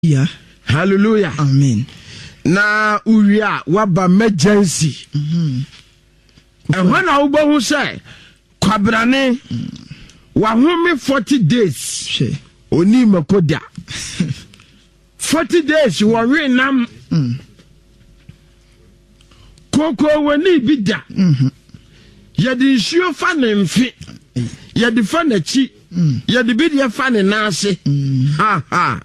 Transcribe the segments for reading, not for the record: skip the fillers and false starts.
Yeah. Hallelujah. Amen. Na uria waba emergency. And when I uba who say kwabrane wa home 40 days. Oni makoda. 40 days wa we nam. Koko wani bida. Yadi nsuo fa ne mfe. Yadi fa na chi. Yadi bidi fa ne nase. Ha ha.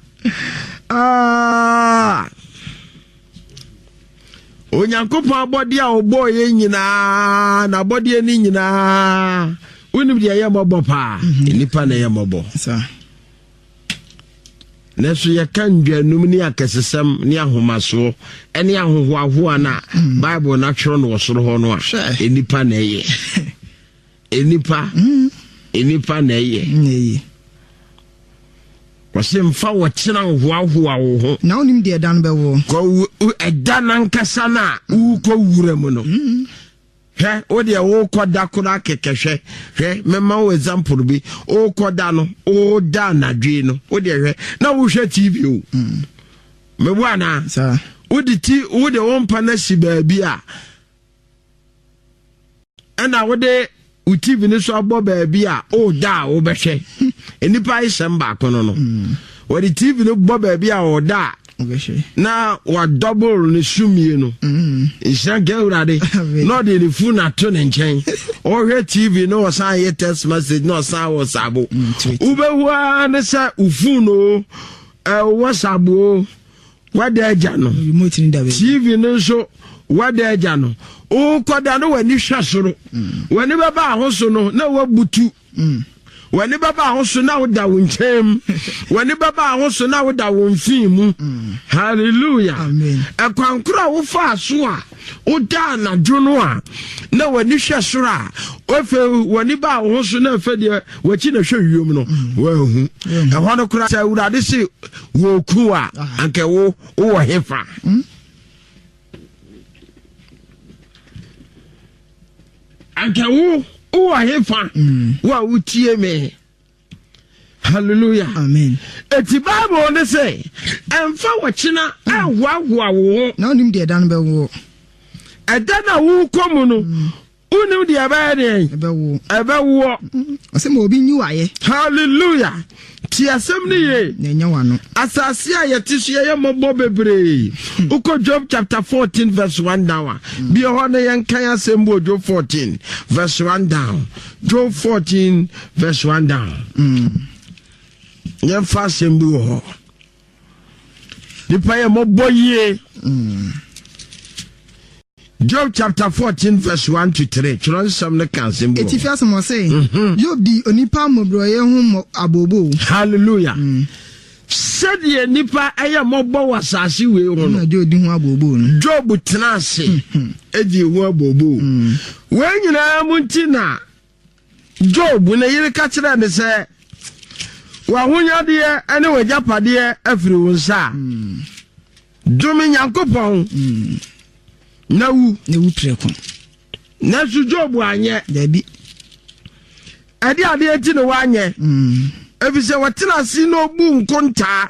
Onyankopon abodi a obo ye nyina na abodi ani nyina unim de ye mobo pa nipa na ye mobo sa neso ye kan dwanum ni akesesem ni ahomaso eni ahohoaho na Bible na twero no wosoro ho no a enipa na ye enipa na ye wase mfa wochena hoahoa wo ho na onim de dan be wo ko edan ankasa na wo ko wura mu no he o de wo koda kora kekehwe he mema wo example bi o koda no o da na dwe no o de hwe na wo hwe TV o me bwana sa wo de won pa na si ba bi a ana wo de TV ni so abo ba bi a o da wo be hwe enipa isem ba kono no wo de TV no bo ba bi a o da na wa double ni sumie no isha geurade no de ni fu na to ne nchen o hwe TV no san ye text message no san WhatsApp ubewa ne sa ufu no WhatsApp o wada aja no TV no so wada aja no o koda no wani hwasoro wani baba ahoso no na wabutu wani baba ahoso na woda wonchem wani baba ahoso na woda wonfimu hallelujah amen ekwankura wo fa so a woda na dwono a na wani hwasoro a ofe wani ba ahoso na fe de wachi na hwe wiom no wahu ehwa no kura sa urade se wo ku a anke wo hefa anke wo hefa wa utie me hallelujah amen eti Bible ne say emfa wachina ahwahoa wo na onim de dan be wo edana wo komu no unim de ebe wo ose ma obi nyu aye hallelujah ti asem ni ye na nya wano asase a yetisu ye mobo bebre uko Job chapter 14 verse 1 down bi ho na yen kan asem bo Job 14 verse 1 down Job 14 verse 1 down yen fa asem bi ho nipa ye mobo ye Job chapter 14 verse 1 to 3. Children some the cancel. If you some say, Job di onipa mobroye hu abobo. Hallelujah. Said ye nipa aya mobo wasasi we hu no. Job di hu abobo no. Job tenase edi hu abobo. We nyina munti na Job na yire ka kire ne se wa hunya de ene wajapade afiri wonsa. Dumi Nyankopon. Na wu preko na su Job anye dabi ade eti no wanye efise watena si no bu nkonta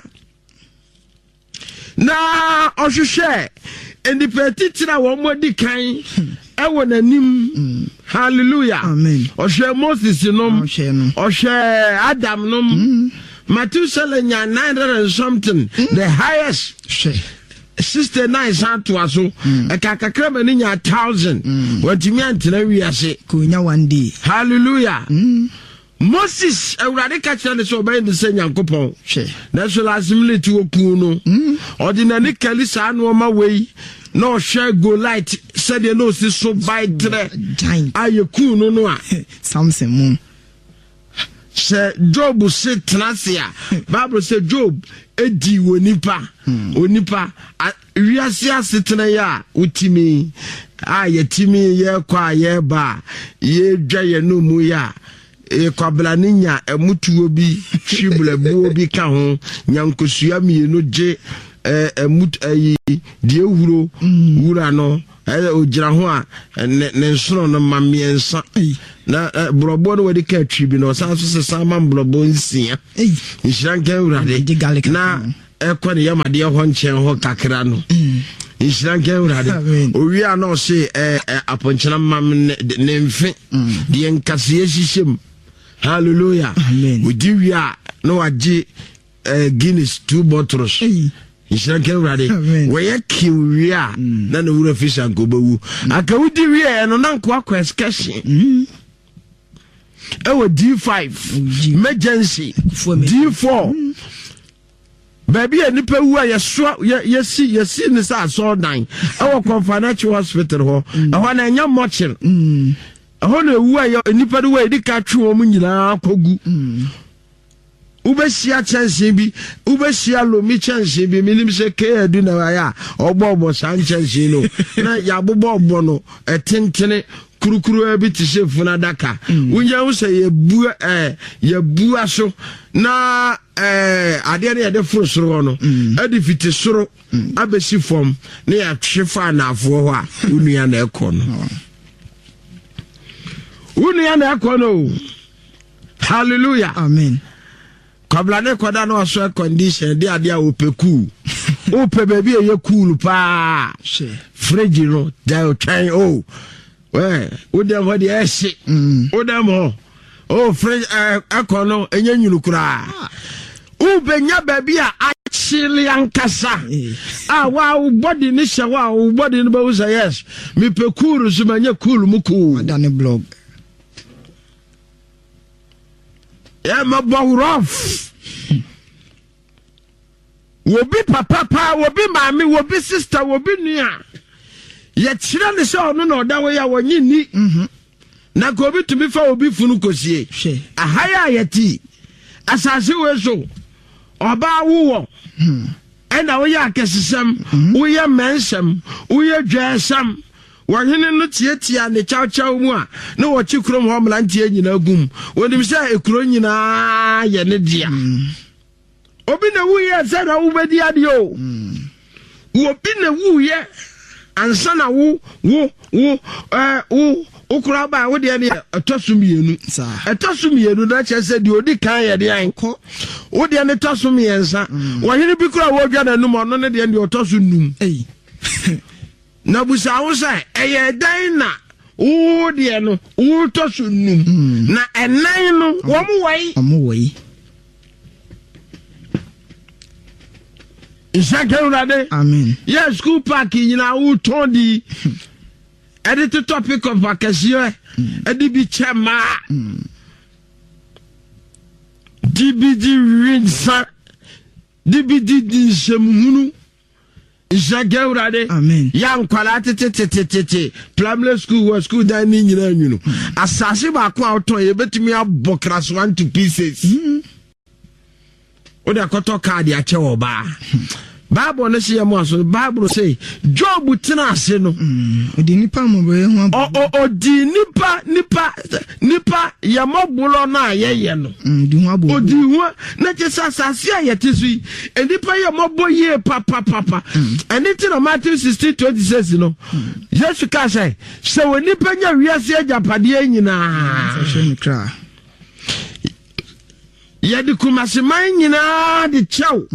na ohwehwe endipeti tira wo modi kan ewo nanim hallelujah amen ohwe Moses nom ohwe Adam nom Matthew nya 900 and something the highest 69 santo aso ekakakrama ni nya 1000 watimi antena wiase ko nya one day hallelujah Moses awurade ka kire ne so obaye ne se Nyankopon na so lazimile ti oku no ordinary kalisa no ma wei no share go light said no si so by tre ayeku no a something moon se Job se trasia Bible say Job edi wonipa onipa wiase asetena ya utimi yetimi ye kwa ye ba ye dwa ye no mu ya kwabla ninya emutuo bi hwiblebuo bi ka ho nyankosua mienu je emut ayi die huro wura no ogira ho a ne nsono no mamiensa na brobo no wadi ka twi bi no san so sama brobo nsia nhira nka urade na ekɔ ne yamade ho nkyɛn ho kakra no Ishran Kewrade we are no say aponchana mam ne mfe de nkase hihim hallelujah we do we are no agi Guinness 2 bottles Ishran Kewrade we yaki we are na no wura fish and gobawu aka we di we no na nko akwa excursion D5 emergency D4 baby nipa wu yesi ni sa so dan e Confinancial Hospital ho e ho na nya mochil e ho na wu nipa de we di ka twe om nyina kogu ubeshia chanse bi ubeshia lomi chanse bi minim se ke adu na ya ogbo san chanse no na ya bobo no etentene kurukuru abi ti se funa daka wunya wo se ye bu aso na ade na de furu soro no ade fiti soro abesi fom na ya twefa na afo ho a unua na ekọ no hallelujah amen kabla ne koda no so condition de ade a opeku ope baby ye cool pa fridge no da twan o udem ho de ese udem ho fridge akono enye nyulukura ubenya baby a achili ankasa wa body ni hye wa body ni ba say yes me pekuru so manye cool muku dane blog ma bawrof wobi papa wobi mami wobi sister wobi nua ye kira ne se ono na oda we ya wonyi ni na ko bi tumi fa obi funu kosie ahaya yati asase we so oba wo ena wo ya kesesam wo ya mensam wo ya dwasam wahene no tietia ne chawchaw mu a na wo chikrom ho mlantie nyina gum wonim se ekuro nyina ye ne dia obi na wu ye se na wo bedi ade o obi na wu ye ansa na wo ukura ba wo de ne atosumienu na che se de odi kan ye de anko wo de ne tosumiensa wahene bi kura wo dwa na num ono ne de otosunum na busa wo sai eye dan na wo de no wo tosunum na enan no wo mu wai Ishakerade amen yes school park nyina wo tondi edit topic of vacation edi bi chema dbd rinsa dbd dinsemhunu Ishakerade amen ya nkwala tete primary school or school dan ni nyina nwunu asase ba ko auto ye betumi abokras 1 to pieces o da koto card ya che oba Bible no say mo so Bible say Job tena ase no odi nipa mo be ho odi nipa ya mobulo na ye no di ho abo odi ho na che sasase a yete so nipa ya mobo ye papa anything no Matthew 16:26 no Jesus ka say se woni pa nya wiase agapade nyina so ni kra ya di kumaseman nyina de chaw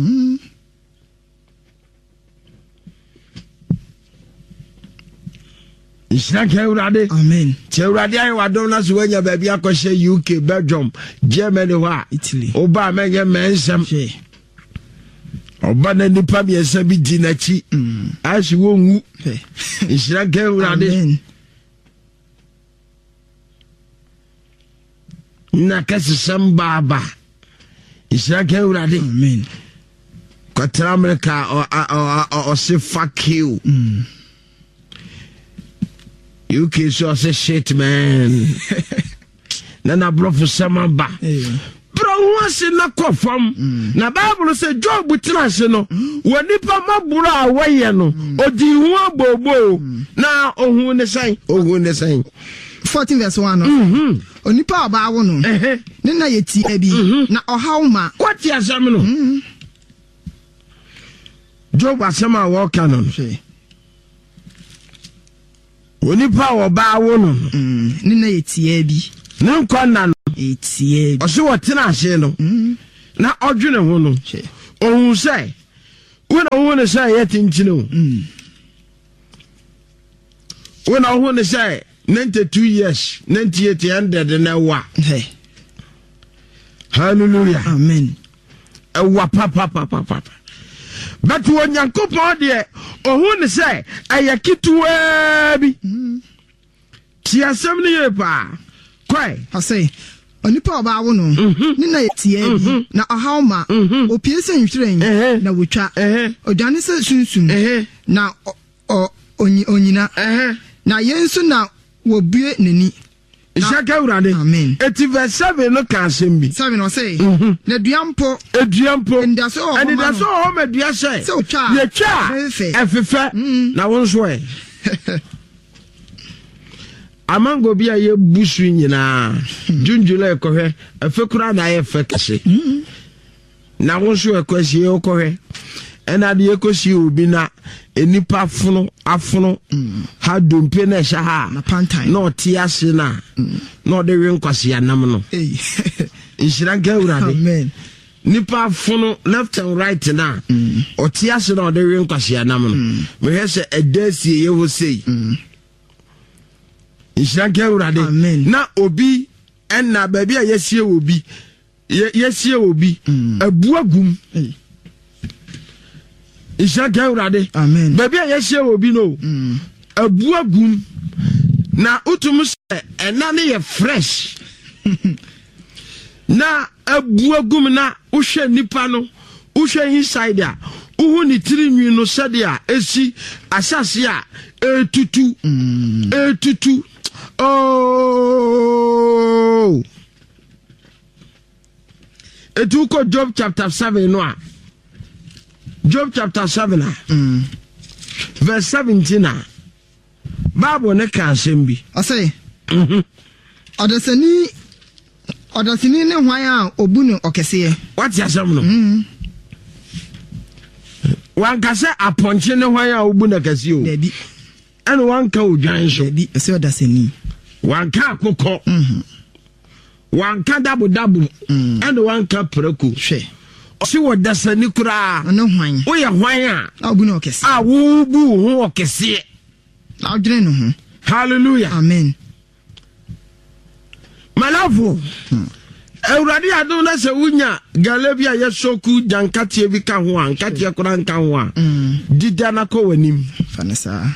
Ishran Kewrade amen Kewrade ayi wadom na so wanya ba bia akɔhye UK Belgium Germany wa Italy oba menye mensem oba na nipa bi esa bi di na chi ashi wonwu Ishran Kewrade na kasisam baba Ishran Kewrade amen Kwatra America o se fuck you UK so say shit man na bro for samamba bro wase na kofam na Bible say Job tena se no woni pa maburo a waye no odi hu abobo na ohun ne san 14 verse 1 no onipa oba wo no ne na yeti abi na ohaw ma kwati asam no Job asama wo kanon onipa oba wo no ne na yeti abi ne nkonna no yeti abi o se wo tena ase no na odwene ho no ohun say when I want to say yet in Chino. When I want to say 92 years, 98 hundred and a hey. Hallelujah. Amen. A papa. But when you come out there, or want to say, I keep to baby. Tia 70 years pa. Quay. I say. Onipa oba wo no ni na yetie bi na ahawma opiese nhweren na wotwa odwane se sunsun na onyina na yensu na wobue nani Ishaka urade amen eti verse 7 no kan sembi 7 no say na duampo ndaso o medua say so twa ye twa efefe na wonso e amango bia ye busu nyina junjule ekohwe afekura na ye fekese na wonso ekosie okohwe ena de ekosie obi na enipa afono ha dompe na sha ha na pantai na otiase na de wenkwase anam no inshira ga urade amen nipa afono left and right na otiase na de wenkwase anam no me hese edasie ye wo sei Inshaka urade na obi enna baby a yesie obi abuagum Inshaka urade amen baby a yesie obi no abuagum na utum se enna ne ye fresh na abuagum na uhwe nipa no uhwe inside a uhu ni tirinwi no sede a esi asase a etutu oh etuko Job chapter 7 no Job chapter 7 verse 17 Bible ne kan sembi I say odasani ne hwan a obu no okese what ya sam no wan ka se aponche ne hwan a obu na kase o debi ene wan ka odwan so debi ese odasani wan ka akokọ wan ka dabu ene wan ka preko hwe si wodasani kura no hwan wo ye hwan a obu no okese a wo bu ho okese na odwene no ho hallelujah amen malafo Euradi adu na se wunya galebia yesoku jankatie bi ka ho an katie kura nka ho a dida na ko wanim fanasa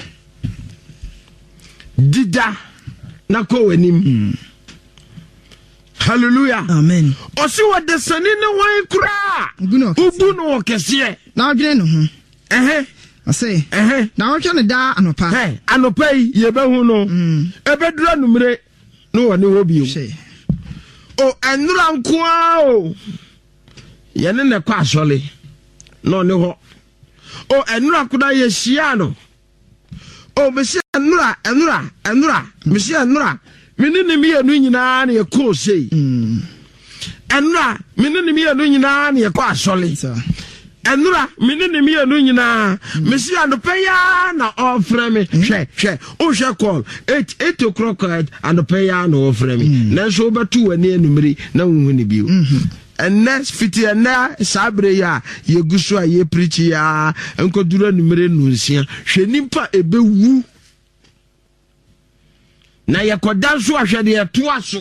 dida na ko wanim hallelujah amen osi wodesani ne wan kura ubu no kese na odwene no ho ase na wotwe ne da anopa anopa ye behu no ebedura numre no woni hobi o enura nkoa o yene ne kwa asole no ne ho o enura kuda ye hia no o mesi enura mesi enura menene me yanu nyina na ye ko sei enura menene me yanu nyina na ye kwa asole enura menene me yanu nyina mesi anopeya na ofre me hwe o hwe call 8 o'clock anopeya na ofre me na so betu wani enumri na hunhu ni bio and next fiti na sabre ya ye guso a ye preach ya enkodura numere nunsia hwe nimpa ebewu na ye kodanso ahwede ye to aso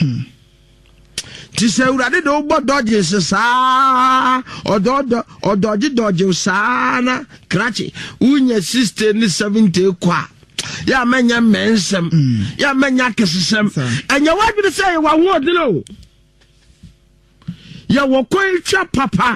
ti se urade do bo dodge sa odoji sa na krachi unya sister ni 70 kwa ya menya mensem ya menya kesesem anya wadwe say wa ho odino ya wokoitwa papa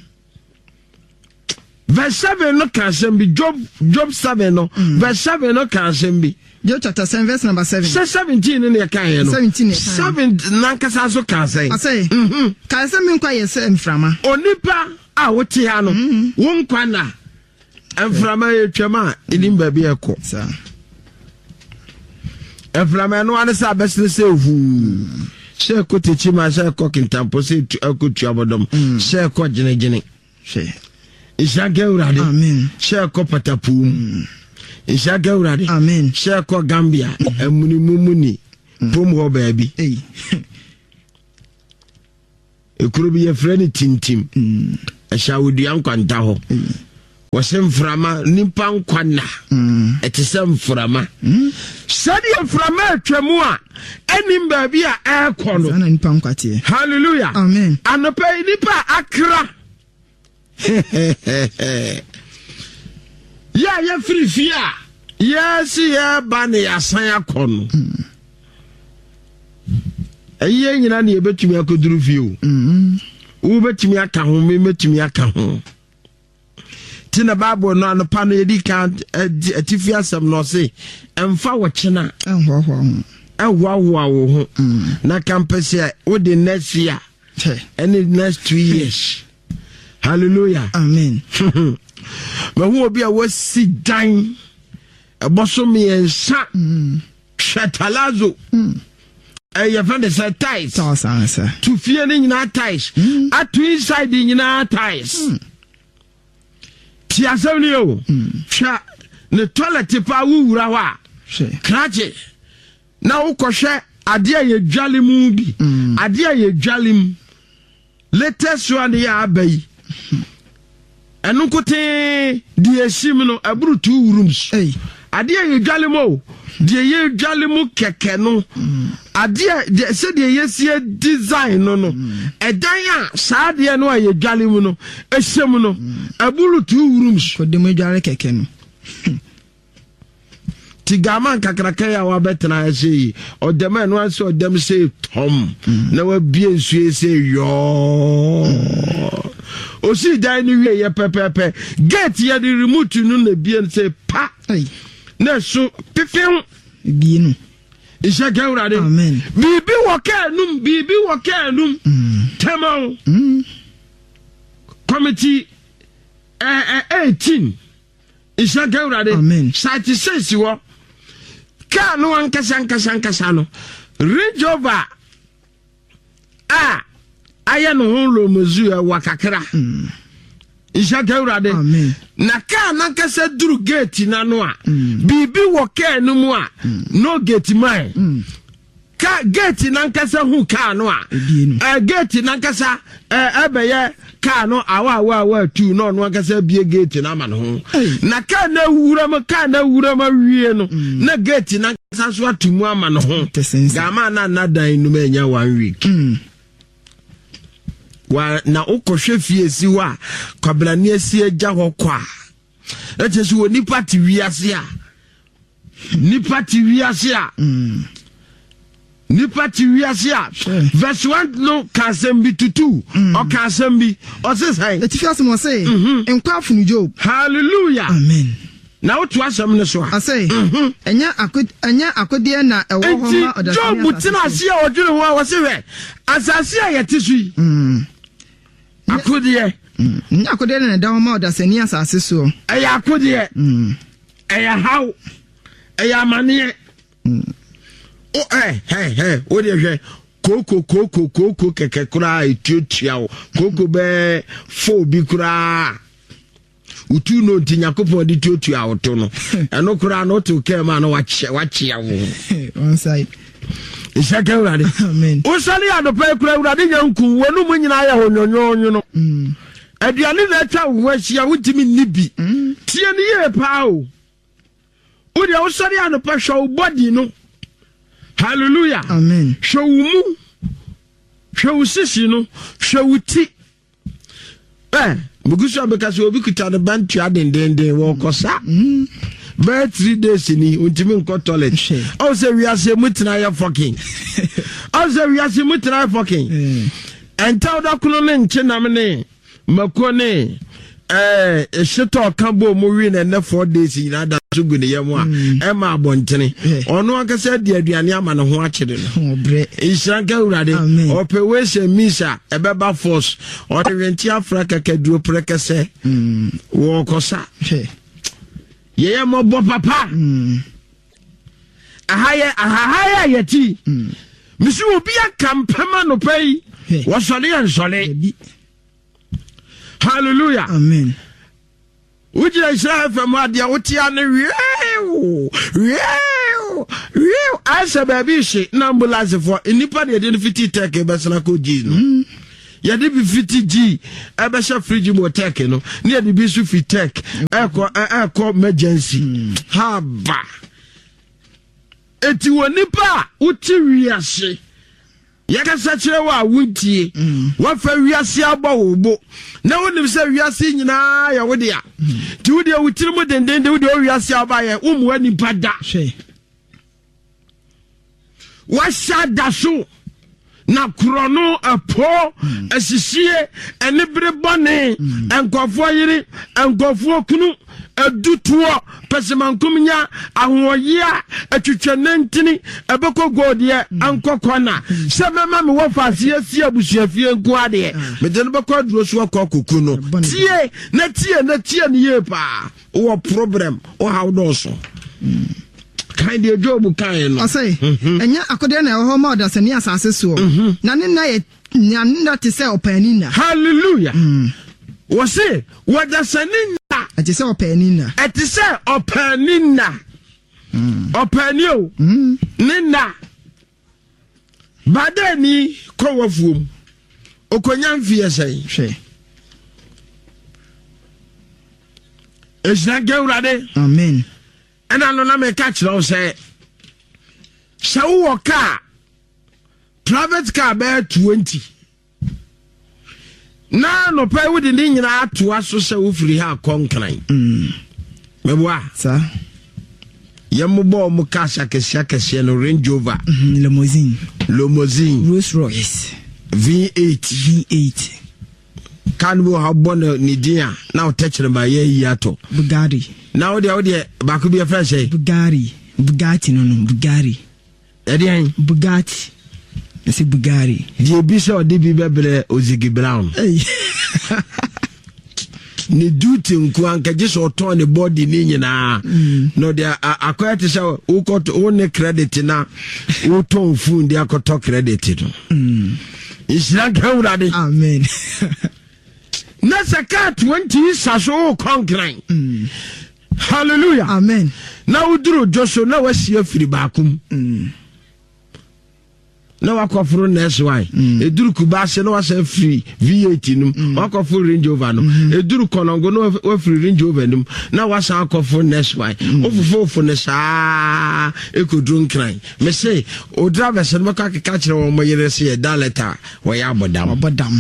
verse 7 no kan sembi Job 7 no verse 7 no kan sembi Job chapter 7 verse number 7 17 ne kan ye no 7 nankasa so kan say I say kan say me kwa ye say mframa onipa a wote ha no wo nkwa na mframa ye twema enim ba bi ekọ sa mframa no ane sa besle se hu se ko techi ma se ko kintampo se akutu abodom se ko gine se Ishaka urade amen se ko patapum Ishaka urade amen se ko Gambia muni pom ho baabi ekuro bi ye frɛ ne tintim ehawudi ankwanta ho wɔsɛ mframa nipa nkwana ɛte sɛ mframa sɛdeɛ mframa atwamu a ɛnim baabi a ɛrekɔ no sana nipa nkwate hallelujah amen anɔpa nipa akra ya yɛfiri fie a yɛsi yɛba ne yɛasan akɔ no ɛyɛ nyina ne yɛbɛtumi akɔduru fie o wobɛtumi aka ho mɛtumi aka ho tina Bible no anopa no yɛdi kan atifi asɛm no ɔse ɛmfa wɔkyena ɛhoahoa wo ho na kampɛ sɛ wode next year ɛne next 2 years hallelujah amen mahu obi a wasi dan ɛbɔso mmiɛnsa hwɛtalazo ɛyɛ fɛn de sɛ ties to fie ne nyinaa ties ato inside nyinaa ties ti asɛm ne o hwɛ ne toilet pa wuwura hɔ a krakye na wokɔhwɛ adeɛ a yɛdwale mu bi adeɛ a yɛdwale mu latest one yɛ aba yi ɛno nkotee deɛ ɛsim no ɛboro 2 rooms adeɛ a yɛdwale mu o deɛ yɛdwale mu kɛkɛ no adeɛ sɛdeɛ yɛsie design no ɛdan a saa adeɛ no a yɛdwale mu no ɛhyɛm no ɛboro 2 rooms kodem dwale kɛkɛ no Tigaman kakraka ya wabetena ese odem eno anse odem se tom na wabie nsuye se yo osi dan ni wie ye pepepe gate ye di remote nu na bie se pa na so pefem bie nu isha gawrade amen bibi wokanum temo committee 18 isha gawrade amen site sense wo ka no ankasa no range over aya no ho lo mozu e wakakra isha gawrade amen na ka nankasa duru gate na no a bibi wo ka no mu a no gate mine ka gate nankasa hu ka no a gate nankasa ebeye ka no awa tu no no ankasa bie gate na ma no ho na ka na wura ma wie no na gate nankasa so atumu ama no ho gama na dan no ma nya 1 week wa na ukohwe fie si wa kwabrani asi agya ho kwa echesu woni party wiase a verse 1 no kasem bi tutu o kasem bi o se sai etifi asem say enkwa funu Job hallelujah amen na otu asem ne so I say enya akode na ewo ho ma odasani Job tina ase a odwere ho a wo se we asase a yete so yi akode nya akode na da ho ma odasani asase so eya akode eya how eya mane o de hwe koko keke kura etiotia o koko be fo bi kura utu no tinyakopon di tiotia o to no eno kura no to ke ma no wache wo one side isaka urade amen o sali adopa kura urade nyanku wonu mu nyina ya honyonyo no aduane na atwa wo ahia wutimi nibi tie ne ye pa o de o sali adopa hwo body no hallelujah amen showumu showusisi no showuti mugusu abekase obi kuta ne bantu adendenden wo kosa 3 days ni untimi nko toilet o se we ase mutina ya fucking enta oda kuno ne nchenam ne makone shito kabo mo wi na 4 days ina da so gu ne yemu a ma abontene ono akasa di aduane ama ne ho akire no bre isranka urade opewe se misa ebeba force o de wenti Africa kaduro prekese wo kosa ye mo bo papa ahaya yati misu obi akampama no pai wo sole yan sole hallelujah amen ujira Israel fam adia wotia ne asa baby she na ambulance for inipa de identity take besana ko ji no ya de bi fiti G ebe sha fridge mo tech no ne de bi su fit tech eko emergency ha ba eti wonipa uti wiase yakasa kire wa wuntie wa fa wiase aba wobo na wonim se wiase nyina ya wode ya ti wode wutiri mu dendende wode wiase aba ye umu ani pada wa shada so na krono apo asisie ene bere bone enkofo yiri enkofo kunu adutuo pesemankumnya ahoyia atwetwanantini ebeko godie ankokona se mema me wo fasie si abusuafie nko ade me de no beko duro so akokuku no tie na ne ye pa wo problem o how do so kind of job kind no say enya akode na ho ma da sani asase so na ne na ye nyanna te se opanina hallelujah wo say what da sani na ate se opanina ate se opanina opanio nina badani kowafuom okonya mfie sei hwe esna gewrade amen ena no na me catch lo say shawo car private car be 20 na no pay with the nyina atoa so se wo firi ha konkran meboa sa yembo mo kasha kese no Range Rover limousine Rolls Royce V8 kanwo ha bono ni dia na o techere ba ye yato Bugatti na o de ba ko bi friend say Bugatti no Bugatti edian Bugatti ese Bugatti die bi se o de bi bebre Ozigi Brown ni duty nko anka je o ton ne body ni nyina no de akoya te se o ko o ne credit na o ton phone de akoto credit no isira gawrade amen na saka 20 saso konkran hallelujah amen na uduro joso na wasi afiri baakum na wakofuru neswai eduru kubase na wasa free V8 num wakofuru Range Rover no eduru konongo no wafiri Range Rover num na wasa akofuru neswai ofufo ne saa ekodru nkran me say o driver se no ka kire wo moyere se ye daleta wo ya bodam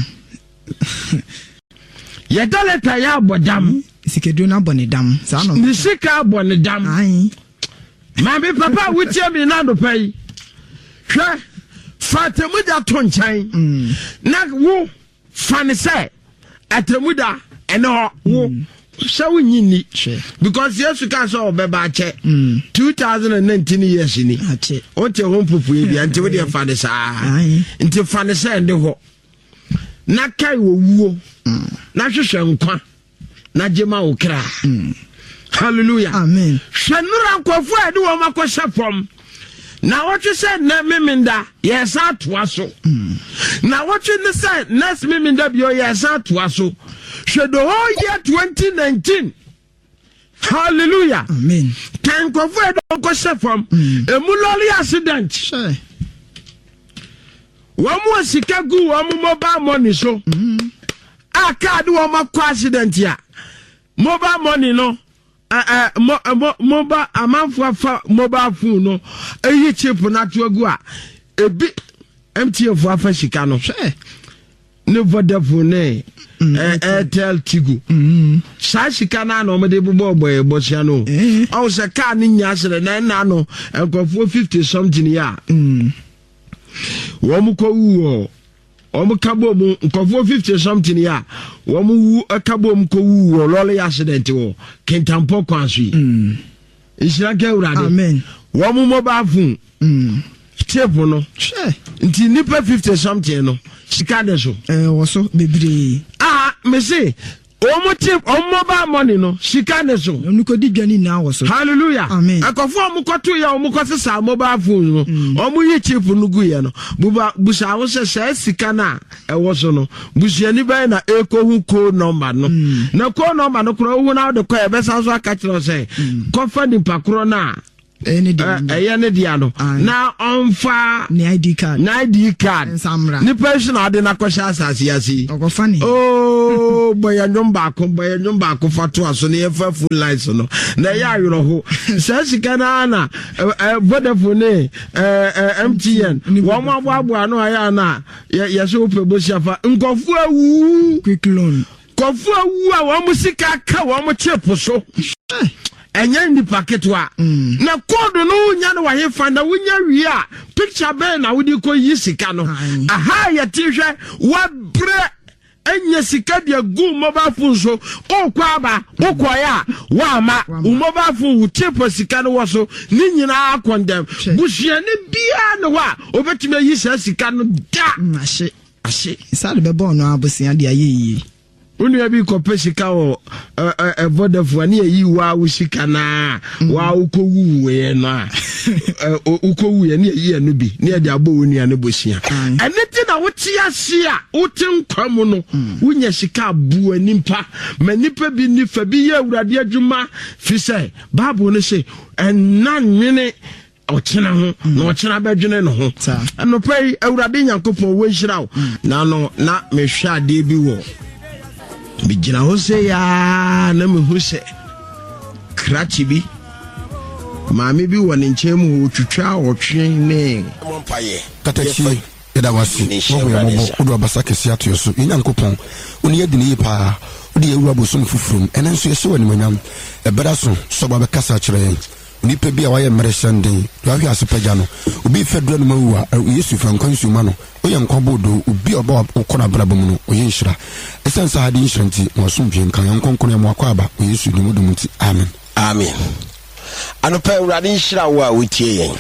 ye daleta ya bodam sikedu na bonedam sa no ni sika bonedam ai mami papa wutie mi na do pai hwe fatamuda to nchan na wo fane say atamuda eno wo so wunyini because yesu ka so obeba che 2019 years ni o te hon pupu bi ante wo de fane saa ante fane say ndi ho na kai wo wuo na hwehwe nkwa na jema okra hallelujah amen hwenura nkofo ade wo makosha pom na what you said na miminda yes atwa so na what you said next miminda bio yes atwa so the whole year 2019 hallelujah amen kan nkofo ade wo makosha pom emuloli accident sure wamu sikagu wamu mobile money so akade wo makwa accident ya mobile money no mobile amanfo afa mobile phone no eyi chip na to agu a ebi MTN fo afa sika no ne Vodafone ne Airtel Tigo sa sika na no me de bobo bosia no o se car ni nya sere na no enkofo 50 something ya wo mu ko wu o kabo mu nkofo 50 something ya wo mu kabo mu ko wu lole accident wo kentampo kwanso isira ke urade amen wo mu mobile phone table no nti nipa 50 something no sika de so wo so bebre me say mobile money no sika ne so nuko di dwani na wo so hallelujah amen akofo omukoto ya omukoto sa mobile phone no omuyi chip no gu ye no busa wo se sika na ewo so no busia ni ban na ekohu code number no na code number no kro wu na de ko e be san so aka kire say confirm pakro na ne dia no na onfa ne ID card nsamra ni person ade na kwasha asase yasi okofani boya nyomba ko fatu aso ne yefa full lines no na ya ayoro ho sa sika na Vodafone MTN wo mo aboabo no aya na ye so pebosia nkofu awu quick loan kofu awu a wo musika ka wo mo chepo so enya ndi paketwa na code no nya no wa hefa na wonya wi a picture be na wodi ko yi sika no aha ya tihwe wa bre enya sika dia gu mobile phone so okwaba okoya wa ma mobile phone chepo sika no wo so ni nyina akondem buhia ne bia no wa obetime yi sika no da ahye isa de be no abosia de ayeyi unu ya bi kope sika o Vodafone ni yi wa usika na wa ukowu we na ukowu ye ni yi anu bi ni de abo woni anu bosia eneti na wote ase a wote nkwam no wonya sika abu animpa manipa bi ni fa bi ye awurade adwuma fi se bible no se enanwene ochena ho na ochena badwene no ho anopai awurade nyankopon wo nhira wo na no na mehwe ade bi wo bijina hose ya na mehuse krachi bi maami bi woni nchemu otwitwa otwe ne mompaye katachi eda wasi wo ya mobo odo abasake sia to so nyankopon oni yedi ne yipa odi ewura bosom fufurum enenso yese woni manyam ebeda so so ba bekasa kire yen nipa bi a waye mresenden do ahwe asepaja no obi fedra no mawuwa yesu fa nkwansu ma no oye nkwabodo obi oba okona brabo mu no oye nhira esensa hadi nhranti wasumdwe nkan yankonkon ya mwakwa aba yesu ni mudumuti amen amen anopa urade nhira wo a wotie yen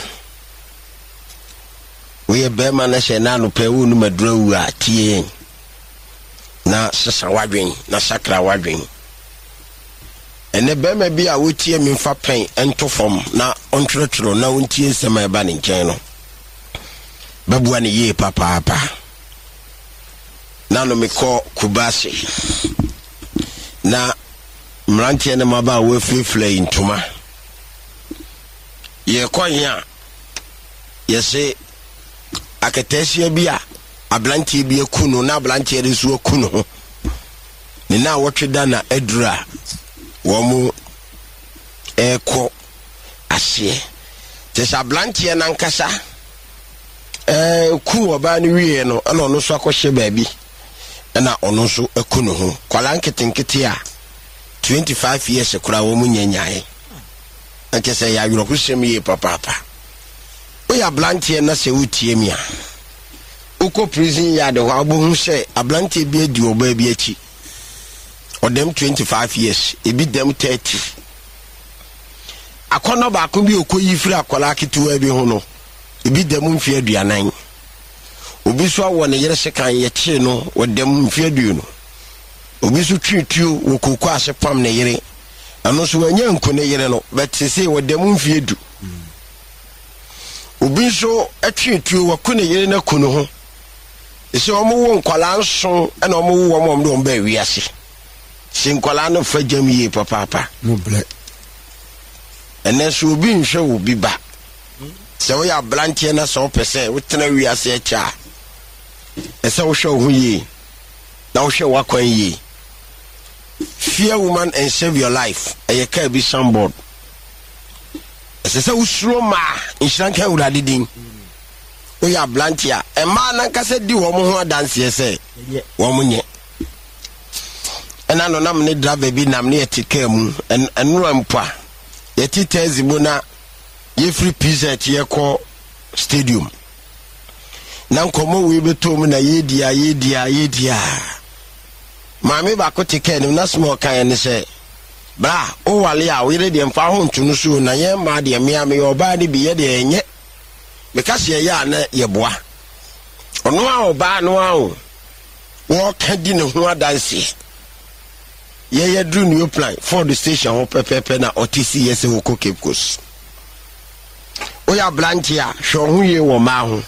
we bema na hye na anopa wo nu madura wu a tie yen na sesa wadwen na sakra wadwen ene bema bi a wotie memfa pen ento fom na ontwerotwero na wontie sema eba ne nkyɛn no babua ne ye papa na no mekɔ Kubase na mrantie ne maba wo frefle intuma ye kɔnya ye se akatesia bi a ablantie bi akunu na ablantie de so akunu ho ne na wotweda na adura womu eko asye tesa blantie na nkasa ku oba ni wie no ana ono so akohye baabi na ono so akunu ho kwala nketenkete a 25 years kura womu nyanyae ankese ya yuro kusem ye papa o ya blantie na se wutie mi a uko prison ya de ho abohu se ablantie bi adi oba bi achi odem 25 years ebi dem 30 akono ba ko bi okoyi firi akola ketewa bi ho no ebi dem mfi aduanan obi so awo ne yere sekan ye kye no odem mfi aduo no obi so twituo wokoko asepam ne yere ano so wanya nko ne yere no betese odem mfi adu obi so atwituo wako ne yere na kuno ho ese omo wo nkwala nso na omo wo omo do mba wiase sinkwala no fajam ye papa no ble eneso obi nhwe wo bi ba se wo ya blantie na so pese wo tena wiase acha ese wo hwe ho ye na wo hwe wakwan ye fear woman and save your life eye ka bi sambod ese se wo suro ma nhranka urade din wo ya blantie e ma na nkase di wo mo ho adanse ese wo mo nye ena no nam ne driver bi nam ne etika mu enura mpa yetita ezibo na ye free pizza tie ko stadium na nkomo we betom na yedia maame ba ko tika ni na small kan ne se bra o wale a we de mfa ho ntunu so na ye ma de mia me oba de bi ye de enye because ye ya na ye boa ono a oba no a o wo ka di ne ho adanse ye drew new plan for the station ho pepepe na OTC yese wo ko Cape Coast o ya blantia hwo ho ye wo ma ho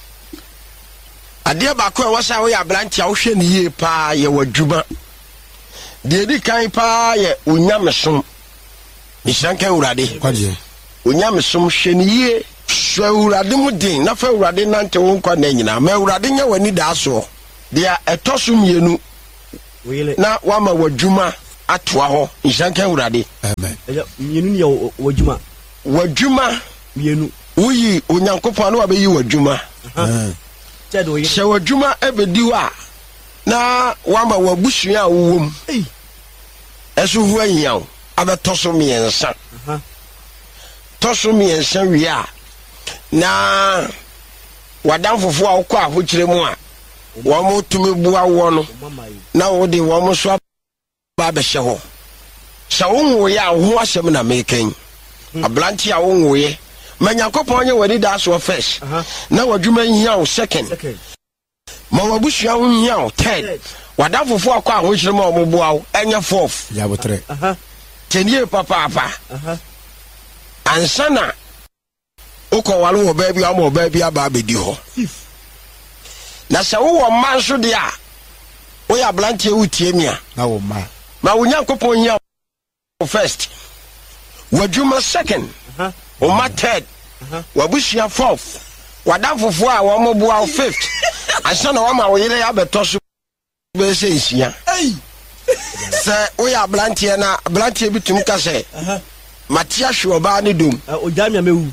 ade ba ko e wo sa o ya blantia wo hwe ne ye pa ye wadwuma de di kan pa ye onyamesom ni shanka urade kwaje onyamsom hweniye so awurade mu din na fa awurade nante wo nkwa na nyina ma awurade nya wani da so dia etosum yenu na wama wadwuma atoa ho nyanka awurade amen yenu ne wadwuma yenu uyi onyankopon na wabeyi wadwuma se wadwuma ebedi wa na wama wabusua awom eso hu anyaw abetosum yensa tosum yensa wi na wadamfofo a wokɔ ahokyere mu a wɔn tumi bua wo no na wo de wɔn so ba bɛhyɛ hɔ sɛ wo ya ho asɛm na mekan ablanti a wo ye manyakopɔn nye wani da so first na wadwuma nhia wo second ma wabusua wo nhia wo third wadamfofo akɔ ahokyere mu a wɔn bua wo enya fourth ya botre tenie papa ansana uko walu wo baby amo baby aba bedi ho na se wo man so de a wo ya blantie wutie mia na wo ma wo nyankopon hia first wadwuma second wo ma third wabusia fourth wadamfofo a wo moboa fifth ansana wo ma wo yele ya beto so be se nsia se wo ya blantie na blantie bitum ka se Matia Shoba ni dum. Ojamia mewu.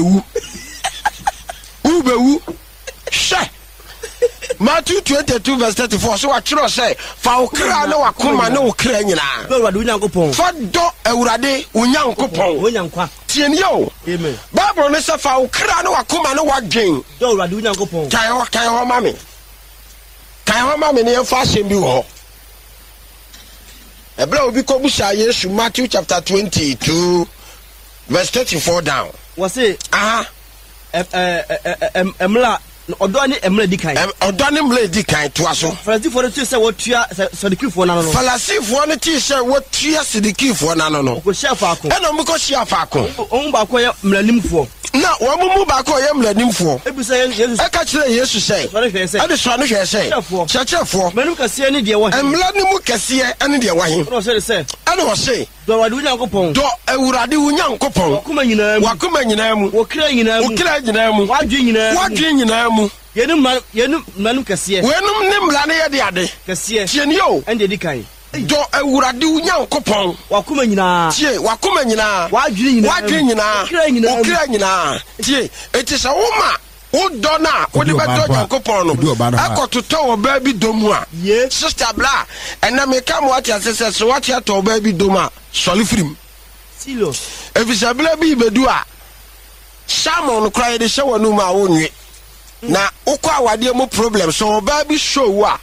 Ubewu. She. Matthew 22 verse 34 so atro say fa okra na wakoma na okra nyina. Awurade Onyankopon. Fa do Awurade Onyankopon. Onyankwa. Tien yo. Amen. Bible ne say fa okra na wakoma na wadwen. Do Awurade Onyankopon. Kai ho mami. Kai ho mami ne fa asem bi wo. Ebra obi ko busa Yesu Matthew chapter 22 verse 34 down. Was it emla odo ni emla dikan. Odo ni emla dikan to aso. Falasifo no ti say wotua sadikifo na no. Falasifo no ti say wotua sadikifo na no. Ko share faako. E no mo ko share faako. On ba ko ye mlanimfo. Na wo mu ba ko ye mlanimfo. E bi say Jesus. E ka kire Yesu say. E de so no hwe say. Chechefo. Manu kase ni de wo. Emla ni mu kase ene de wo hin. No say. Ene wo say. Do Awurade Onyankopon. Do Awurade Onyankopon. Wakoma nyina mu. Wokra nyina mu. Wadwe nyina mu. Yenum manum kase. Wenum ni mla ne ye de ade. Kase. Tien yo. Ende dikan. Do Awurade Onyankopon. Wakoma nyina. Tie wakoma nyina. Wadwe nyina. Okra nyina. Tie etisa woma Udo na odi beto Onyankopon no akototo oba bi domu a sister bla ena me kam what asese so what ya to oba bi domu a solifrim silo efisa bla bi bedu a Simon cry de show no ma wonwe na ukọ awade mu problem so oba bi show a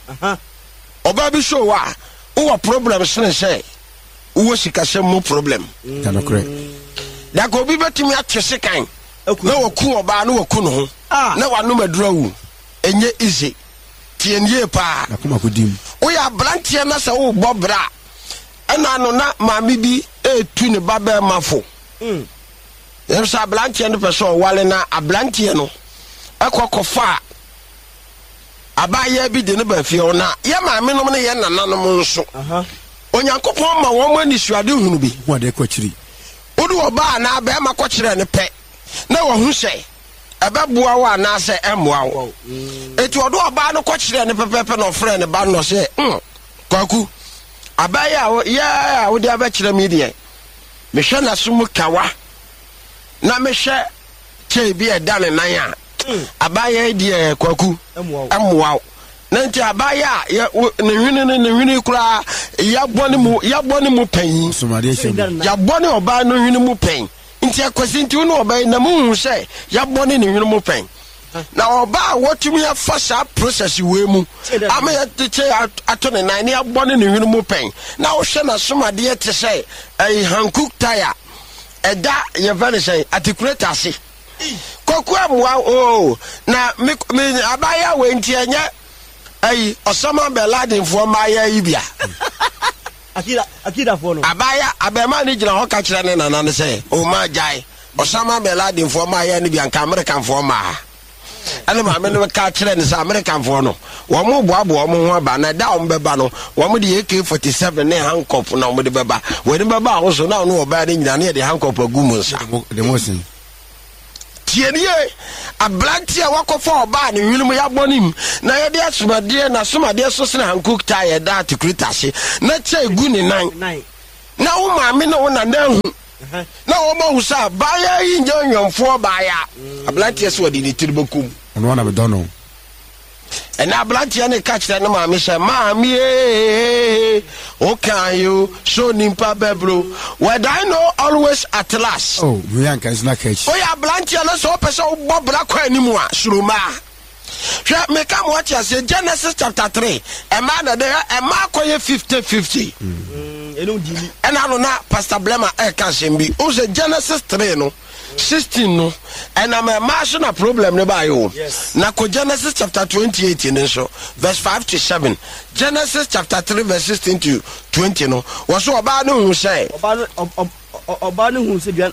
wo problem sene say wo sikasem mu problem tanokre da ko bi betimi atese kan na waku oba na waku no ho na wanu madurawu enye easy tienye pa na kuma kodim o ya blantie na se wo bobra ana no na maami bi etu ne baba mafo yesa blantie no person wale na ablantie no ekokofa abaya bi de ne ba fie ona ye maami no ne ye nananom nso Onyankopon ma wo mani suade hunu bi wo de kwachiri odu oba na ba ma kwachire ne pe na wo hu se ababua wa na se emwa wo eti odu oba no kwachire ne pepepe no frɛ ne ba no se kwaku abaya ya wo de abachire mi de mehwe na sumu kawa na mehwe che bi eda ne nan a abaya de kwaku emwa na nti abaya ne hwene kura ya bone mu pan ya bone oba no hwene mu pan nti akwasi nti no oba na mu se ya bone ne hwene mu pan na oba wotumi afa sa process we mu ama ya teche ato ne nan ya bone ne hwene mu pan na wo hwe na somade te se Hankook tire eda ye vale say articulator ase koku amwa na me abaya we nti enye Osama bin Laden for my ibia. Akida for no. Abema ni jina ho ka kire ne say, "O ma jai, Osama bin Laden for my ibia American for ma." ene ma me no ka kire ne sa American for no wo mo boabo wo mo ho aba na da wo beba no wo mo de AK47 ne handcuff na wo de beba wo de beba wo so na no wo ba de nyina ne de handcuff agumu nsa de mo sin tienie ablantia wakofa oba ne hwilum ya bonim na ye de asomade na somade so sene hankuk ta ye da tikritashi na che gu ne nan na wo maame na wo na hu na wo ma husa baya yi nyonfo baya ablantia so de ni tiribokum ono na be dono and ablantia ne catch na maame say maame okay you so nimpa bebro where I know always at last we yanka is not catch ablantia na so person wo bobra kwa animu a suruma hwe me come watch say Genesis chapter 3 e ma na de e ma koye 50-50 and I know na Pastor Blema e ka sembi o say Genesis 3 no 16 no and I'm a marginal problem ne ba yo na ko Genesis chapter 28 in so verse 5 to 7 Genesis chapter 3 verse 16 to 20 no was so oba no hu say oba no hu se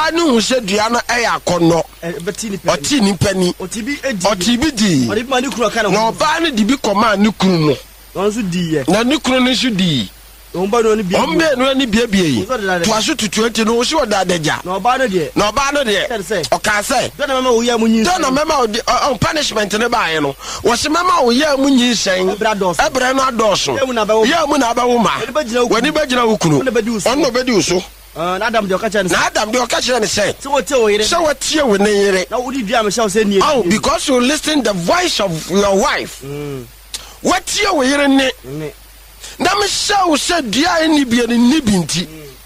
dua no e yakono oti ni pani otibi di na oba no di bi koma ne kunu no onso di ye na ne kunu no so di ombe no ni biebie to aso to 20 no wo da daja na oba no de o ka say do na mama wo ya munyi do na mama on punishment ne ba ye no wo se mama wo ya munyi sen ebre no adoso ya mu na ba wo ma wani ba gina wo kunu on no bedi uso na Adam de okacha ne say so what tie wo ne yire na wo di dua me say nie because you listen the voice of your wife what tie wo yire ne na me show said dia ni bia ni binti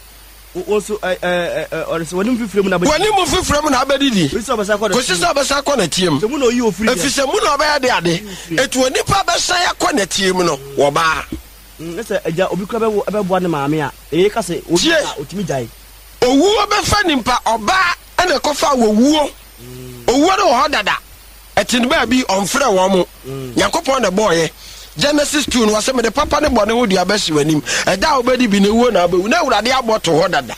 also wani mu fifrem na abedidi ko sisa obesa ko na tiem se mu no yi ofri efise mu no oba ya de etu oni pa besa ya ko na tiem no wo ba nse eja obi kra be bo ne maame a ka se otimi jai owuo be fa nimpa oba ene ko fa owuo no ho dada etin ba bi onfre wo mo yakopon na boye Genesis 2 no asem de papa ne bone ho dua besi wanim eda obedi bi ne wo na abewu na awurade aboto ho dada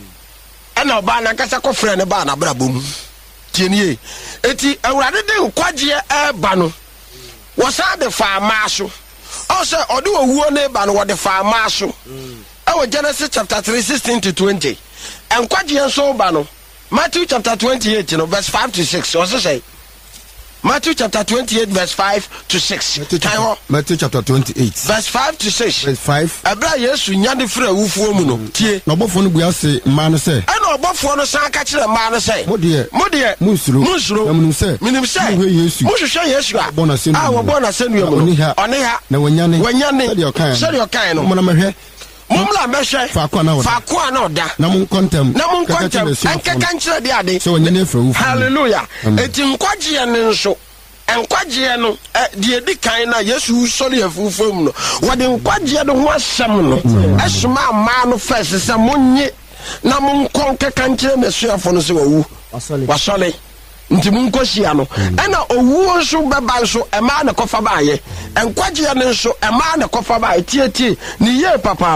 ena oba na kasa ko frɛ ne ba na brabom tienie eti awurade de nkwaje e ba no wo sa de fa maaso o se ode owuo ne ba no wo de fa maaso e Genesis chapter 3 16 to 20 nkwaje enso ba no Matthew chapter 28 no verse 5 to 6 o se say Matthew chapter 28 verse 5 to 6. Matthew chapter 28 verse 5 to 6. Verse 5. Abra Yesu nyade frɛ wufuo mu no. Tie. Na obofo no bua se ma no se. Ɛna obofo no san ka kyerɛ ma no se. Mo de. Munsuro. Na munum se. Minim Yesu. Mo hwehwɛ Yesu a. Wo bona senu mu. Oni ha. Na wanyane. Sɛ de okan no. Mo na mehwɛ. Mumla meshe fakwa na oda na mun kontem enka kanchire de ade so wanyane afrawu hallelujah eti nkwaje ne nso nkwaje no de edi kan na Yesu sori afufum no wode nkwaje de ho asem no esuma ama no first se munye na mun konka kanchire mesuafo no se wawu wasole nti mun kosia no ena owuo nso beba nso ema na kofa baaye enkwaje ne nso ema na kofa baaye tie ni ye papa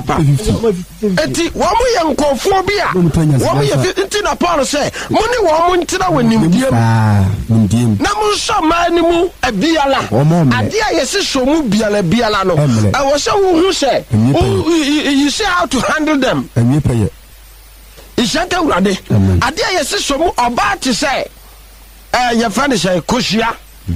eti wo mo ye nkofo bi a wo mo ye nti na Paul say mo ni wo mo ntira wanimdiem na mo nso ma ni mu abiala ade a yesi so mu biala no e wo se wo hu say you see how to handle them isante urade ade a yesi so mu oba ti say your friend is a koshia.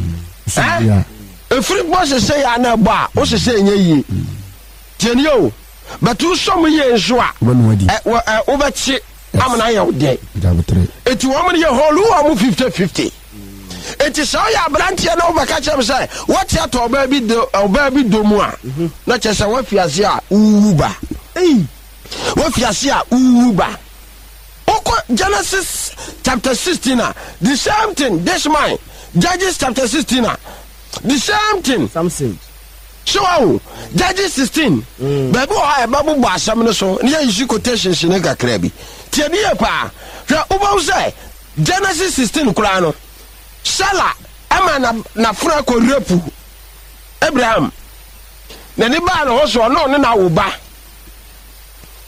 A free boss say I know bar, or say ye. Tenio, but two some years, overchi. I'm an eye out day. It's woman your whole who are 50-50. It is all your brandy and over catch them say, what's that or baby do more? Not just a what you see, Uba. What you see, Uba. Genesis chapter 16, the same thing. This mine. Judges chapter 16, the same thing. Something. So, Judges 16. Babu I babu basam so. Near you quotation shinega krebi. Tiania pa. Uba say Genesis 16 Kurano. Sala ama na frako repu. Abraham. Na ni ba no so no na uba.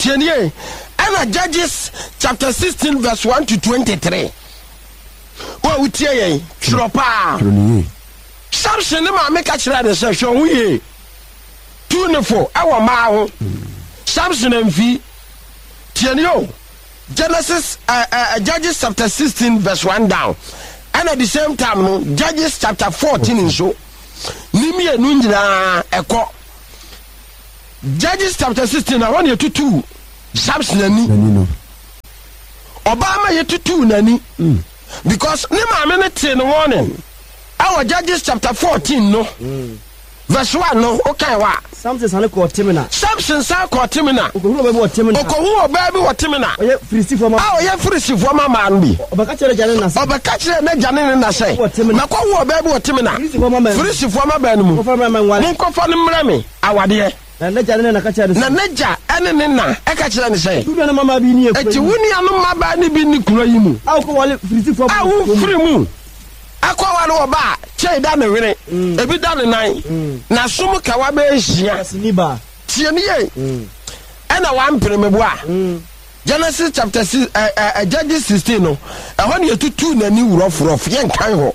Tiania. And Judges chapter 16 verse 1 to 23. wo utie yen tropa Samson ne ma me ka kira de se hwe hu ye 2-4 awo ma ho Samson amfi tienio Genesis Judges chapter 16 verse 1 down and at the same time no Judges chapter 14 in so nimi enu nyina eko Judges chapter 16 na one yetutu Samson ani Obama yetutu nani because ne ma me ne warning our Judges chapter 14 no verse 1 no okay wa Samson san ko timina Samson san ko timina okohu obabi otimina okohu obabi otimina oye firisifo ma oye firisifo ma man bi obaka kire jane na se obaka kire na jane na se na ko hu obabi otimina firisifo ma ba nu mu nko fa ne mrame awade na jane na ka kire na naja ene ne na e ka kire ne se tudu na mama bi ni e eti wuni anu ma ba ni bi ni kuro yi mu ko wale firisifo ma awu firi mu akwa wale oba chei da ne wene ebi da ne nan na sum ka wa be hia siniba tie ne ye ena wa mpremebo a Genesis chapter 6 Judges 16 no ehon ye tutu nani wurofrof ye nkan ho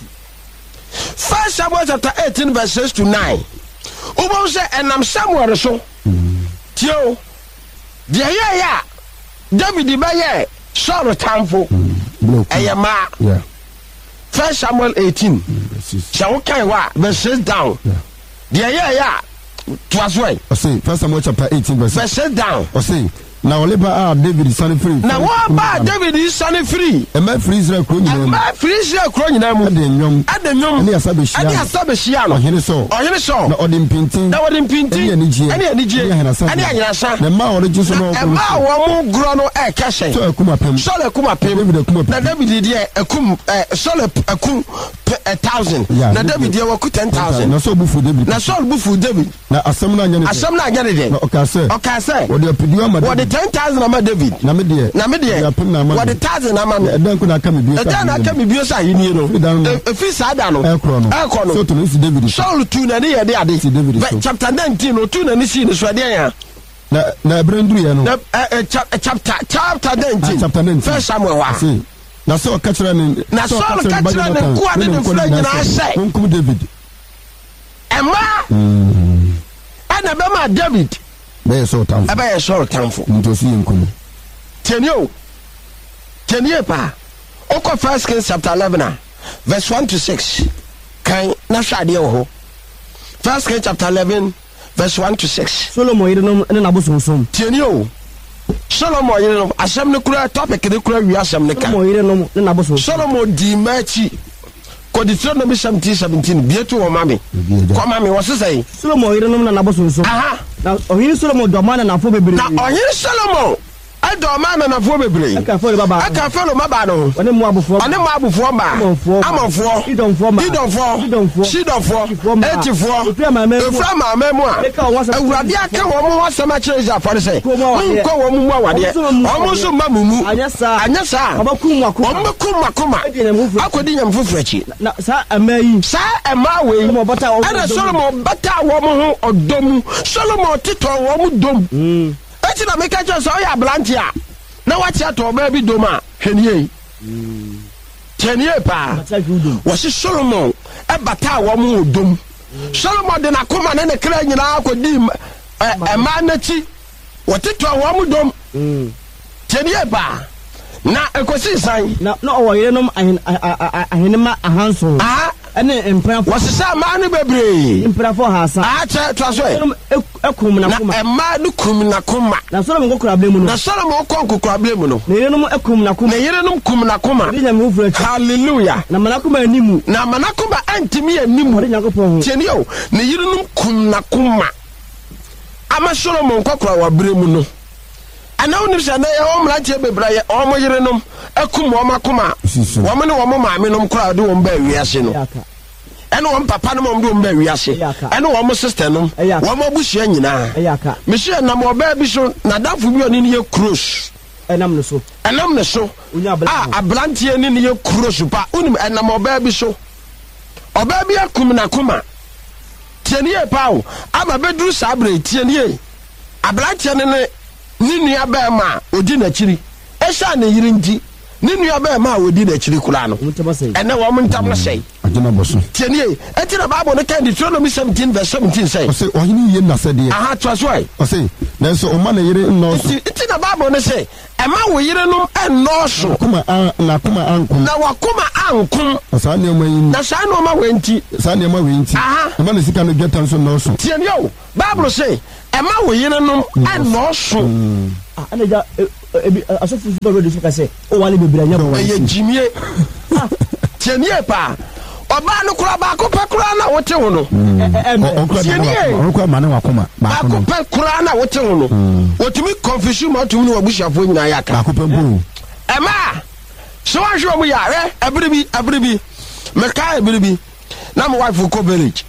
First Samuel chapter 18 verse 6 to 9 Ubo se enam Samuel so tio de ya David ba ye Saul tamfo eyema First Samuel 18 shall kai wa verse 6 down yeah twas way I say First Samuel chapter 18 verse 6 down I say now Oliver David son free now what about David is son free and my free Israel crown mu adennwom ani asabeshia no ohene so na odim pintin ani anigye na ma origin so no ma wo mu gro no e kase so akuma pem na David die akum Saul akum 1000 na David die waku 10000 na so bufu David na asem na anyane de na okase wo de pidiwa ma wo de 10000 ama David na me de wo de 1000 ama me edan ko na aka me bio sa yini no efi sa da no ekono so to no David Saul tu na ne ye de ade chapter 19 no tu na ne si ne so de ya na branduru ye no chapter 19 First Samuel wa na so catcher ne na so catcher ne ku ade ne fura nyina sai nkum David emma ana be ma David be so tamfo aba ye so tamfo ntosi nkum tenio pa oko First Kings chapter 11 verse 1 to 6 kan na hwade ho First Kings chapter 11 verse 1 to 6 Solomon yire no na bosonsom tenio Solomon yire no asem ne kura topic ne kura wi asem ne ka Solomon yire no na bosonsom Solomon di machi ko di tro no be 17 bieto wo mame ko mame wo sesai Solomon yire no na bosonsom aha na ohin Solomon do man na afo bebre na ohin Solomon ado man na afo bebre aka fo maba no one mo abofo ba amofo sidofo etifo efra mamemu a awurade aka wo mo wasama church afore se nko wo mu awade o mo so mamumu anyasa obakum makoma akodi nyam fufurachi na sa ama we ana Solomon bata wo mo ho odom Solomon tito wo mo dom eti na meka cho so ya blantia na wachi ato ba bi doma hwenie tenie pa wo si Solomon e bata wo mu dom Solomon de na koma na ne kra nyina akodi ma na chi wotito wo mu dom tenie pa na ekosi san na owo yire nom ahenema ahanso ene emprafo wasisa ma ne bebre emprafo hasa che twaso ekum na kuma na ma du kum na kuma na Solomon kokura blemu no na Solomon kokura blemu no na yire nom ekum na kuma na yire nom kum na kuma nya me ufura hallelujah na manakuma animu na manakuma antimi animu ore nyakopon tieni o na yire nom kum na kuma ama Solomon kokura wa blemu no ana unimsa na ye o mrantie bebraye o mo yire nom akum o makoma wo me ne wo maame nom kura de wo mba wiase no ene wo papa no mo de wo mba wiase ene wo sister nom wo mo bushia nyina mehia na mo ba bi so na danfo bi oni ne ye cross enam ne so abrantie ni ne ye cross pa unim enam oba bi so oba bi akum na kuma tienie pa o aba beduru sabre tienie abrantie ne ni nua ba ma odi na chiri esha na yiri nti ni nua be ma wodi da chiri kura no ene wo montam no sei agena boso tienie enti na Bible no kan Deuteronomy 17 verse 17 say o say ohini ye na say de aha to so ai o say na so o ma na yire no so enti na Bible no say e ma wo yire no eno so kuma ankum na wakoma ankum sa ne ma yin na sa no ma wenti e ma na sika no geta so no so tienie o Bible say e ma wo yire no eno so ana ja asofu do ready for say o wale bebira nya bo ye jimie tienie pa oba no kura ba ko pa kura na wote ho no o kura mane wakoma ba ko pa kura na wote ho no wotumi confusion ma tumi no wabushafo nyina ya ka ko pa bu ema so anhwe mu ya re abiribi me ka abiribi na my wife ko village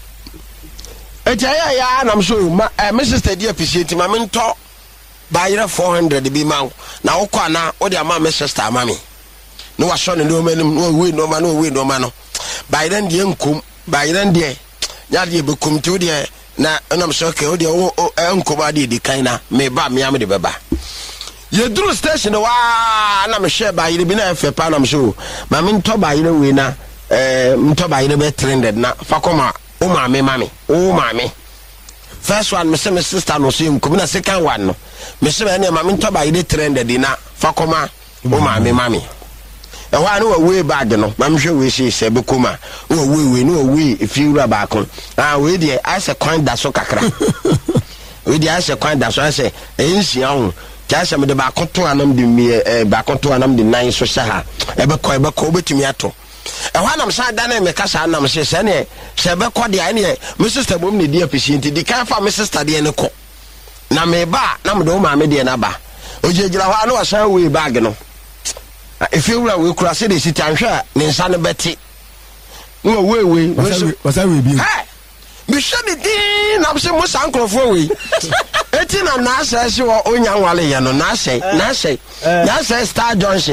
ejaya ya na mso my sister dey appreciate ma me nto bayira 400 bi ma na wo kwa na wo de ama me sister ama me no wa so ne no manim no we no ma no bayira ndie nkom bayira ndie ya de be kom ti wo de na nam so ke wo de wo nkom ade di kan na me ba me am de beba ye duru station wa na me share bayira bi na efe pa na mso ma me nto bayira we na nto bayira be trended na fa koma o ma me first one me say my sister no so nkom na second one no me say na ma me nto bayira trended na fa koma o ma me e wa no we bag no ma mhwe we se be koma o we no we fi wura ba kon we dey ase kwan da so kakra we dey ase kwan da so ase enhia ho kyase me de ba konto anam de ba konto anam de nan so sha ha e be ko betumi ato e wa nam sa da na me kasa nam se ne se be ko de ai ne me sister bom ne di appreciate di kan fa me sister de ne ko na me ba na me do ma me de na ba ojegira ho anu asan we bag no if you we kura say the city anhwa ne nsa ne beti no we wasa we bi hey me shedi din na se mo san krofo we eti na ase wo onya nwale ye no na ase Star Johnson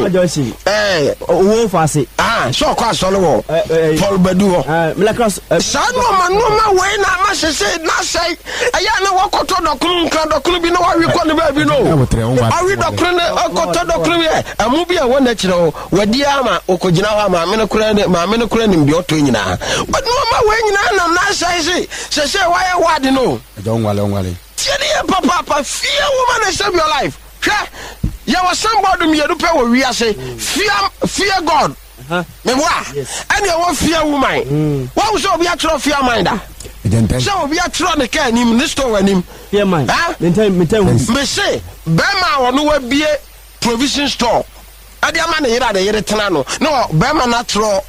wo fase so kwa so no wo Paul Badu wo Milacros san no ma we na ma se na say aya na wakoto dokun bi no wa wi ko ne ba bi no awi dokun ne okoto dokun bi amu bi a wona kire wo wadi ama okogina ho ma me ne kura ne mbi oto nyina no ma we nyina na say se why wad no don't wale tieni papa fear woman and save your life you was somebody me do pay we say fear God me wa and you want fear woman what was obi atro fear mind so obi atro ne ka nim ne store anim fear mind me say be ma wonu wa bie provision store ade ama ne yira de yire tena no be ma na atro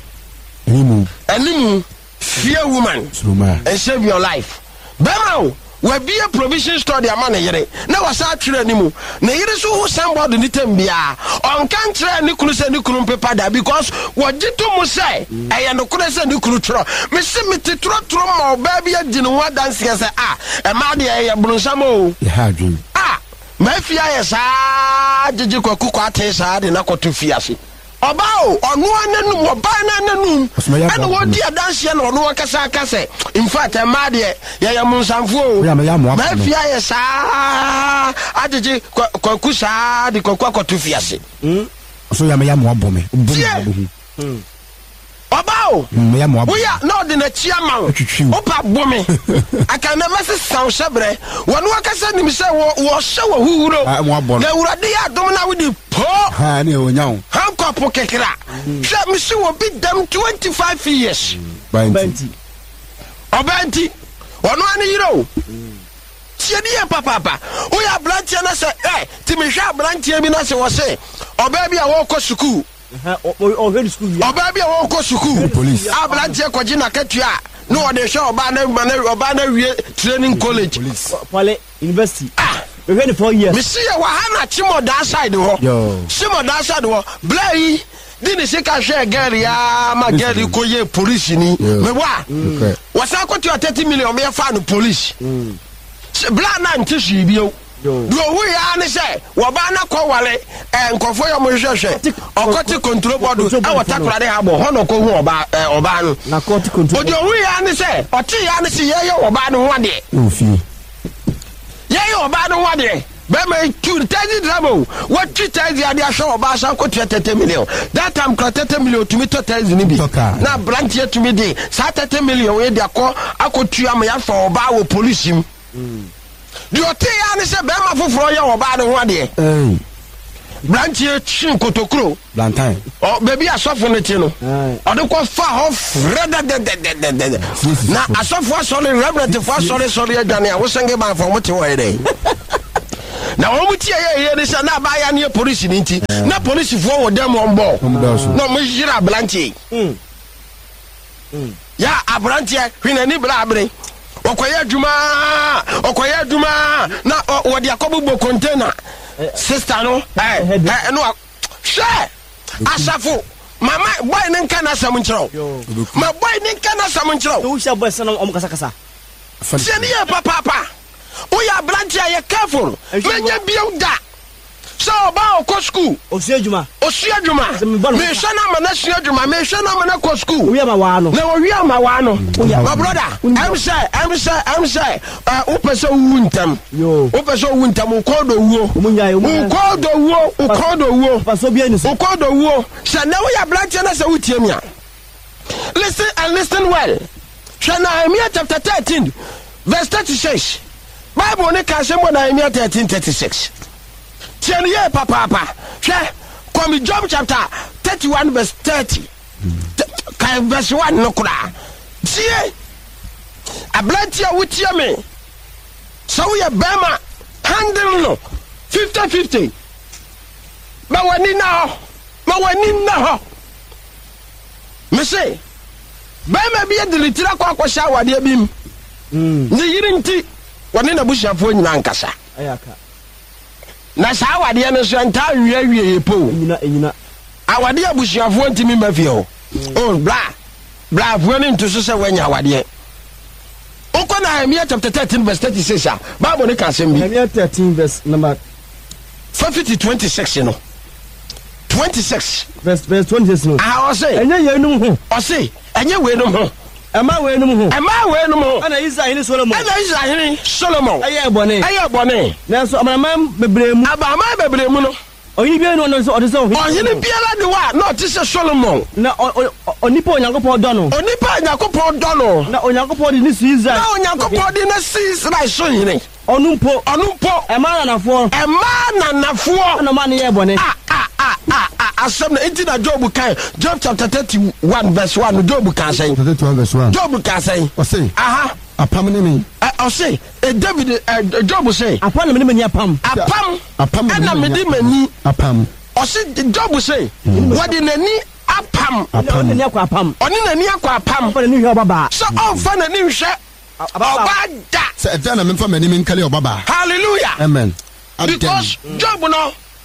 animu fear woman and save your life be ma we be a provision store the amana yere na wasa atwere animu na yere so who somebody ni tambia on kan tre ni kunu se ni kunu paper da because wagito mu say eye no kunu se ni kunu tro me se me titro ma oba bia gine ho dance se e ma de eye brunsam o ha dwun ma fia ye sa jeje kwaku kwate sa de na koto fiase oba o onu ananum oba ananum ana wodi adanse na onu akasa in fact e ma de ye munsamfo o ma fia ye sa ajeje kwaku sa de kwaku akoto fiase so ya mo abome oba o we are not in a chairman opa bome aka na message sound shebre wonu akasa nim se wo hye wo huhuro na urade ya dom na wodi po ha ne onyawo hankopo kekra hwe mi se wo bi dem 25 years banti obanti wonu ani yiro tiedi ya papa o ya blantia na se ti mi hwa blantia bi na se wo se oba bi a wo kɔ school oba bi a wo kɔ school police ablantia kɔji na katua no o de hwe oba na wie training college Pale University we went 4 years me see wa ha na chimo da side ho chimo da side ho blai dini se ka hwe girl ya ma girl ko ye police ni me wa wasa kɔtua 30 million me fa no police bla na ntisi bio do we ya ne say wo ba na ko wale nkofo yo mo hwehwe okoti control board e watakura de ha bo ho no ko hu oba no na court control do we ya ne say oti ya ne say ye oba no wade ofi ye oba no wade Bema tu tazi drama. What tu tazi adi asho oba asha ko 30 million. That time 30 million to me to tazi ni bi. Na branch here to me dey. Sa 30 million we dey akotu am ya for oba wo police him. The hotel ya ni se bema foforo ya oba de ho ade. Branch here chin kotokro. Blantain. Oh baby asofo no ti no. Ode ko fa off rather na asofo sorry reverend for sorry adwane a wo senge ban for mo ti wo dey. Na wo muti ye ni se na ba ya ne police ni nti na police fo wo dem on board no mo jira blanche ya abranche hwina ni bra abre okoye adwuma na wo de akobo container sister no no share asafo mama boy nen kana samunchiro ma boy nen kana samunchiro do sha boy sana kasa se ni papa o ya branch ya careful menye biuda so ba ko school osuadwuma me shana mana suadwuma me shana mana ko school we ma wa no na we ma wa no my brother I'm say o pese wuntam o pese wuntam o kodo wo o kodo wo paso bia ni so o kodo wo sha na we ya branch na se wutie mi a listen well Nehemiah chapter 13 verse 36 Bible ne ka se mo Nehemiah 13:36 Tieniye papa hwe come Job chapter 31 verse 30 verse 1 no kura tie ablantia wutie me so we bema handle no 50-50 ma wani na ho me say bema bi edilitira kwa kwasha wade bim ni yiri nti wani na bushafo nyina nkasa ayaka na sa wade no so nta wie epo enyina awade abushafo ntimi mafie ho oh bla vuani nto so se wanya wade Oko Nehemiah chapter 13 verse 36 a Bible ne ka sem bi Nehemiah 13 verse number 26 you know 26 verse 26 no I say enye yenum ho o say enye wenum ho ema wenum ho ana Israel ni Solomon aye bone na so amam bebremu no oyini bia no so ode so oyini bia la de wa no ti se Solomon na onipa onyankopon do no na onyankopon di ni su Israel na onyankopon di na si Israel so yini onumpo ema nanafo na ma ne ye bone asem na enti na Job kan Job chapter 31 verse 1 Job kan say 31 verse 1 Job kan say o say aha apam ne me o say David Job say apam na me ni apam na me di mani apam o say Job say what in any apam oni nani akwa apam so on fa na ni hwe obada se eda na me fa mani me nkale obaba hallelujah amen because Job no